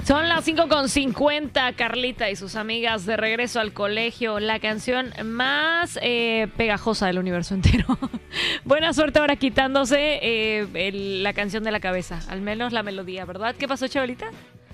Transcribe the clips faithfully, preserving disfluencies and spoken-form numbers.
Son las cinco con cincuenta, Carlita y sus amigas de regreso al colegio. La canción más eh, pegajosa del universo entero. Buena suerte ahora quitándose eh, el, la canción de la cabeza. Al menos la melodía, ¿verdad? ¿Qué pasó, Chabelita?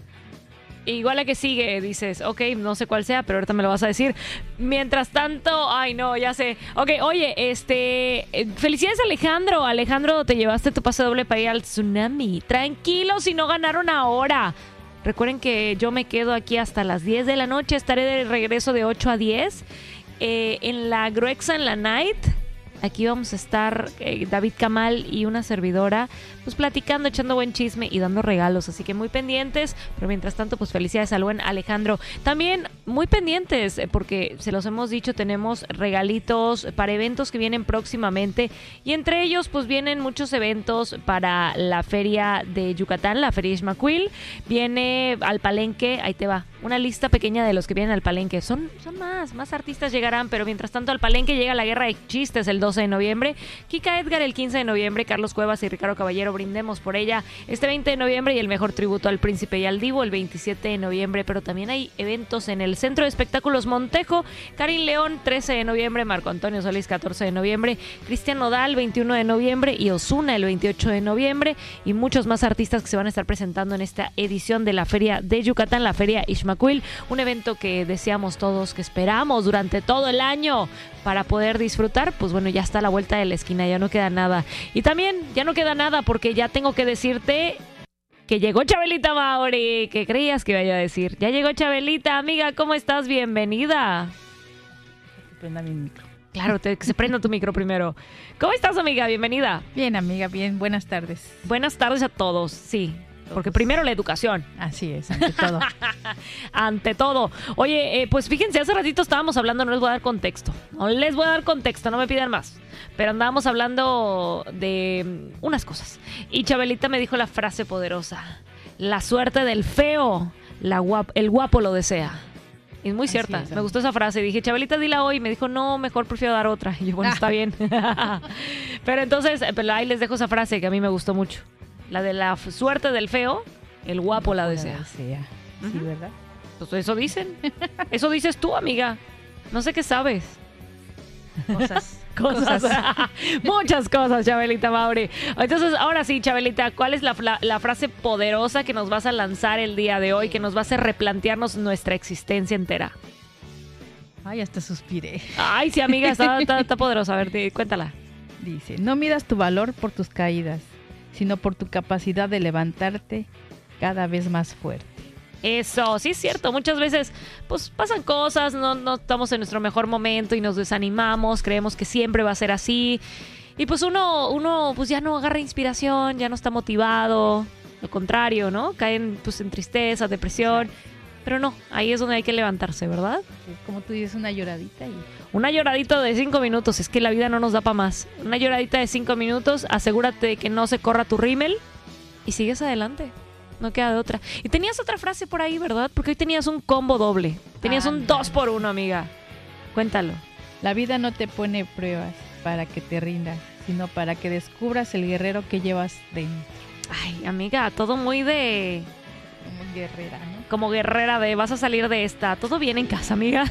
Igual la que sigue, dices, ok, no sé cuál sea, pero ahorita me lo vas a decir. Mientras tanto, ay no, ya sé. Ok, oye, este, eh, felicidades Alejandro. Alejandro, te llevaste tu pase doble para ir al Tsunami. Tranquilo, si no ganaron ahora. Recuerden que yo me quedo aquí hasta las diez de la noche. Estaré de regreso de ocho a diez eh, en la Gruexa en la Night. Aquí vamos a estar eh, David Kamal y una servidora, pues platicando, echando buen chisme y dando regalos. Así que muy pendientes, pero mientras tanto, pues felicidades al buen Alejandro. También muy pendientes, eh, porque se los hemos dicho, tenemos regalitos para eventos que vienen próximamente. Y entre ellos, pues vienen muchos eventos para la feria de Yucatán, la feria Ixmaquil. Viene al Palenque, ahí te va, una lista pequeña de los que vienen al Palenque. Son, son más, más artistas llegarán, pero mientras tanto al Palenque llega la Guerra de Chistes el doce de noviembre, Kika Edgar el quince de noviembre, Carlos Cuevas y Ricardo Caballero, brindemos por ella este veinte de noviembre, y el mejor tributo al Príncipe y al Divo el veintisiete de noviembre. Pero también hay eventos en el Centro de Espectáculos Montejo, Karin León trece de noviembre, Marco Antonio Solís catorce de noviembre, Cristian Nodal veintiuno de noviembre y Ozuna el veintiocho de noviembre, y muchos más artistas que se van a estar presentando en esta edición de la Feria de Yucatán, la Feria Ixmaquil, un evento que deseamos todos, que esperamos durante todo el año para poder disfrutar. Pues bueno, ya está a la vuelta de la esquina, ya no queda nada. Y también ya no queda nada porque ya tengo que decirte que llegó Chabelita Mauri. ¿Qué creías que iba a decir? Ya llegó Chabelita, amiga, ¿cómo estás? Bienvenida. Que prenda mi micro. Claro, te, que se prenda tu micro primero. ¿Cómo estás, amiga? Bienvenida. Bien, amiga, bien. Buenas tardes. Buenas tardes a todos, sí. Porque primero la educación. Así es, ante todo. Ante todo. Oye, eh, pues fíjense, hace ratito estábamos hablando, no les voy a dar contexto. No les voy a dar contexto, no me pidan más. Pero andábamos hablando de unas cosas. Y Chabelita me dijo la frase poderosa: la suerte del feo, la guap- el guapo lo desea. Y es muy cierta, es, me gustó esa frase. Dije, Chabelita, dila hoy. Me dijo, no, mejor prefiero dar otra. Y yo, bueno, está bien. Pero entonces, pero ahí les dejo esa frase que a mí me gustó mucho. La de la f- suerte del feo, el guapo la desea. La desea. Sí, Uh-huh. ¿verdad? Pues eso dicen. Eso dices tú, amiga. No sé qué sabes. Cosas. Cosas. Muchas cosas, Chabelita Mauri. Entonces, ahora sí, Chabelita, ¿cuál es la, la, la frase poderosa que nos vas a lanzar el día de hoy, que nos va a hacer replantearnos nuestra existencia entera? Ay, hasta suspiré. Ay, sí, amiga, está, está, está poderosa. A ver, te, cuéntala. Dice, no midas tu valor por tus caídas, sino por tu capacidad de levantarte cada vez más fuerte. Eso, sí es cierto. Muchas veces pues pasan cosas, no, no estamos en nuestro mejor momento y nos desanimamos, creemos que siempre va a ser así. Y pues uno, uno pues ya no agarra inspiración, ya no está motivado. Lo contrario, ¿no? Caen pues en tristeza, depresión. Pero no, ahí es donde hay que levantarse, ¿verdad? Como tú dices, una lloradita y... Una lloradita de cinco minutos, es que la vida no nos da para más. Una lloradita de cinco minutos, asegúrate de que no se corra tu rímel y sigues adelante. No queda de otra. Y tenías otra frase por ahí, ¿verdad? Porque hoy tenías un combo doble. Tenías ah, un dos por uno, amiga. Cuéntalo. La vida no te pone pruebas para que te rindas, sino para que descubras el guerrero que llevas dentro. Ay, amiga, todo muy de... Como guerrera, ¿no? Como guerrera de vas a salir de esta. ¿Todo bien en casa, amiga?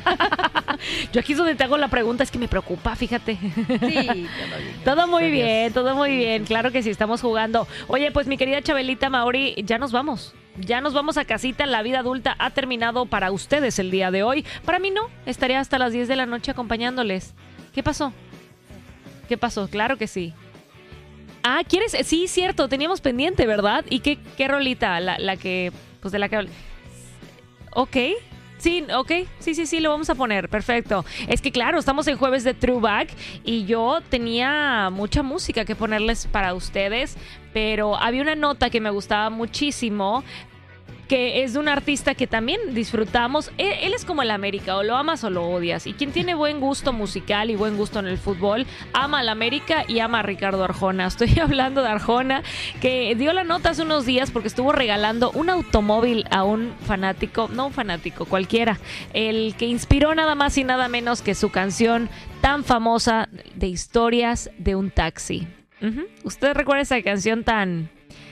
Yo aquí es donde te hago la pregunta, es que me preocupa, fíjate. Sí, todo bien. Todo muy bien, todo muy bien. Claro que sí, estamos jugando. Oye, pues mi querida Chabelita Mauri, ya nos vamos. Ya nos vamos a casita. La vida adulta ha terminado para ustedes el día de hoy. Para mí no, estaría hasta las diez de la noche acompañándoles. ¿Qué pasó? ¿Qué pasó? Claro que sí. Ah, ¿quieres? Sí, cierto, teníamos pendiente, ¿verdad? ¿Y qué, qué rolita? La, la que, pues de la que... Ok, sí, ok, sí, sí, sí, lo vamos a poner, perfecto. Es que claro, estamos en jueves de Throwback y yo tenía mucha música que ponerles para ustedes, pero había una nota que me gustaba muchísimo, que es de un artista que también disfrutamos. Él, él es como el América, o lo amas o lo odias. Y quien tiene buen gusto musical y buen gusto en el fútbol, ama al América y ama a Ricardo Arjona. Estoy hablando de Arjona, que dio la nota hace unos días porque estuvo regalando un automóvil a un fanático, no un fanático, cualquiera, el que inspiró nada más y nada menos que su canción tan famosa de Historias de un taxi. Uh-huh. ¿Usted recuerda esa canción tan...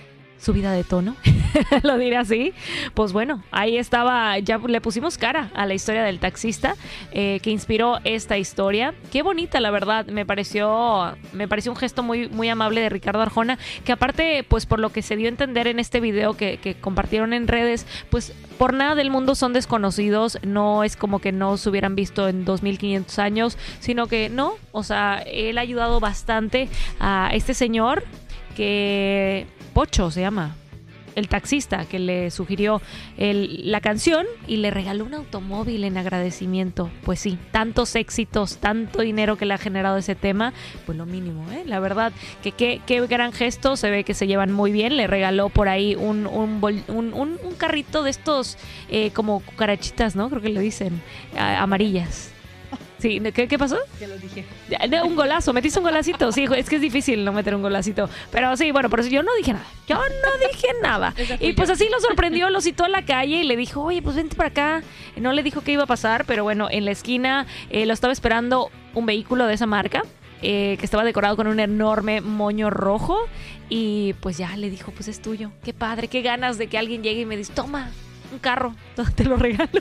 subida de tono, lo diré así. Pues bueno, ahí estaba, ya le pusimos cara a la historia del taxista eh, que inspiró esta historia. Qué bonita, la verdad, me pareció, me pareció un gesto muy, muy amable de Ricardo Arjona, que aparte, pues por lo que se dio a entender en este video que, que compartieron en redes, pues por nada del mundo son desconocidos, no es como que no se hubieran visto en dos mil quinientos años, sino que no, o sea, él ha ayudado bastante a este señor que... Pocho se llama, el taxista que le sugirió el, la canción y le regaló un automóvil en agradecimiento. Pues sí, tantos éxitos, tanto dinero que le ha generado ese tema, pues lo mínimo, ¿eh? La verdad, que qué gran gesto, se ve que se llevan muy bien. Le regaló por ahí un, un, bol, un, un, un carrito de estos eh, como cucarachitas, ¿no? Creo que le dicen, a, amarillas. Sí, ¿qué, ¿qué pasó? Ya lo dije. Un golazo, metiste un golacito. Sí, es que es difícil no meter un golacito. Pero sí, bueno, por eso yo no dije nada. Yo no dije nada. Y pues así lo sorprendió, lo citó a la calle y le dijo, oye, pues vente para acá. No le dijo qué iba a pasar, pero bueno, en la esquina eh, lo estaba esperando un vehículo de esa marca. Eh, que estaba decorado con un enorme moño rojo. Y pues ya le dijo, pues es tuyo. Qué padre, qué ganas de que alguien llegue y me dice, toma, un carro, te lo regalo.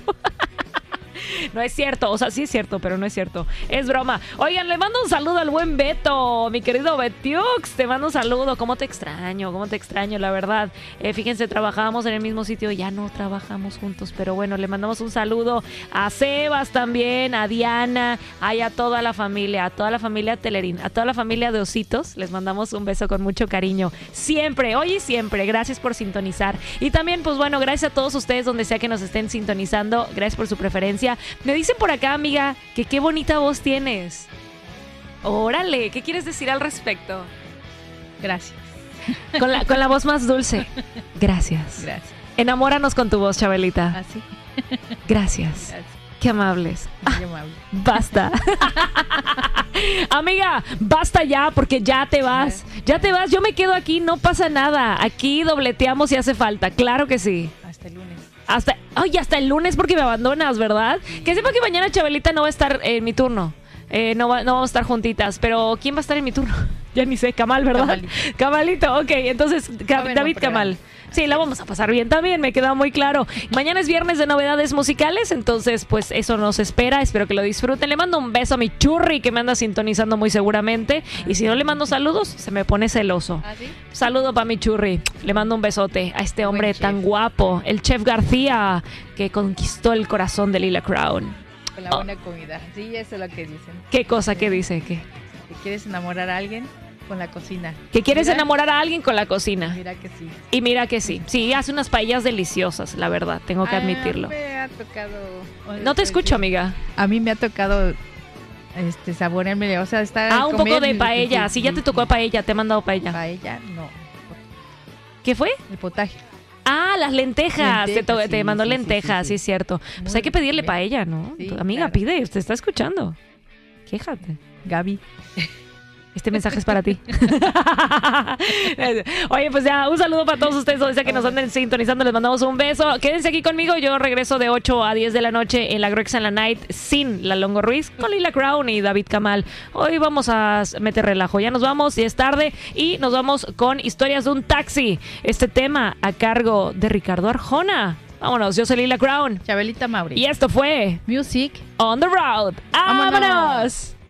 No es cierto, o sea, sí es cierto, pero no es cierto. Es broma. Oigan, le mando un saludo al buen Beto, mi querido Betiux. Te mando un saludo. ¿Cómo te extraño? ¿Cómo te extraño? La verdad. Eh, fíjense, trabajábamos en el mismo sitio. Ya no trabajamos juntos, pero bueno, le mandamos un saludo a Sebas también, a Diana, ay, a toda la familia, a toda la familia Telerín, a toda la familia de Ositos. Les mandamos un beso con mucho cariño. Siempre, hoy y siempre. Gracias por sintonizar. Y también, pues bueno, gracias a todos ustedes donde sea que nos estén sintonizando. Gracias por su preferencia. Me dicen por acá, amiga, que qué bonita voz tienes. Órale, ¿qué quieres decir al respecto? Gracias. Con la, con la voz más dulce. Gracias. Gracias. Enamóranos con tu voz, Chabelita. ¿Así? Gracias. Gracias. Qué amables. Muy amable. Ah, basta. Amiga, basta ya, porque ya te vas. Ya te vas, yo me quedo aquí, no pasa nada. Aquí dobleteamos si hace falta, claro que sí. Hasta el lunes. Hasta, ay, hasta el lunes porque me abandonas, ¿verdad? Sí. Que sepa que mañana Chabelita no va a estar en mi turno. Eh, no, va, no vamos a estar juntitas. Pero ¿quién va a estar en mi turno? Ya ni sé, Camal, ¿verdad? Camalito. Camalito, ok. Entonces, Ca- no, David no, Camal. Sí, la vamos a pasar bien también, me queda muy claro. Mañana es viernes de novedades musicales, entonces pues eso nos espera, espero que lo disfruten. Le mando un beso a mi churri que me anda sintonizando muy seguramente. Y si no le mando saludos, se me pone celoso. ¿Ah, sí? Saludo para mi churri, le mando un besote a este hombre tan guapo, el chef García, que conquistó el corazón de Lila Crown. Con la buena oh. comida, sí, eso es lo que dicen. ¿Qué cosa? ¿Qué dice? ¿Qué? Si quieres enamorar a alguien, con la cocina. Que quieres mira, enamorar a alguien con la cocina. Mira que sí. Y mira que sí. Sí, hace unas paellas deliciosas, la verdad, tengo que admitirlo. Ah, me ha tocado... No te escucho, amiga. A mí me ha tocado este saborearme, o sea, estar Ah, un poco de paella. Sí, ya te tocó paella, te he mandado paella. Paella, no. ¿Qué fue? El potaje. Ah, las lentejas. lentejas te, to- sí, te mandó sí, lentejas, sí, sí, sí, sí es cierto. Muy pues hay que pedirle bien. Paella, ¿no? Sí, amiga, claro. Pide, usted está escuchando. Quéjate. Gaby. Este mensaje es para ti. Oye, pues ya, un saludo para todos ustedes donde sea que nos anden sintonizando. Les mandamos un beso. Quédense aquí conmigo. Yo regreso de ocho a diez de la noche en la Grexa en la Night sin la Longo Ruiz, con Lila Crown y David Camal. Hoy vamos a meter relajo. Ya nos vamos, y es tarde. Y nos vamos con Historias de un Taxi. Este tema a cargo de Ricardo Arjona. Vámonos, yo soy Lila Crown. Chabelita Mauri. Y esto fue Music on the Road. ¡Vámonos! ¡Vámonos!